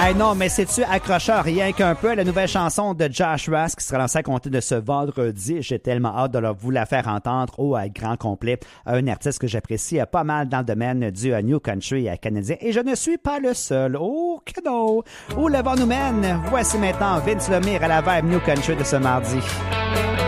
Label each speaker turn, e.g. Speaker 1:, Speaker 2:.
Speaker 1: Hey non, mais c'est-tu accrocheur rien qu'un peu? La nouvelle chanson de Josh Russ qui sera lancée à compter de ce vendredi. J'ai tellement hâte de vous la faire entendre au grand complet. Un artiste que j'apprécie pas mal dans le domaine du New Country canadien. Et je ne suis pas le seul. Oh, que non! Où le vent nous mène? Voici maintenant Vince Lemire à la vibe New Country de ce mardi.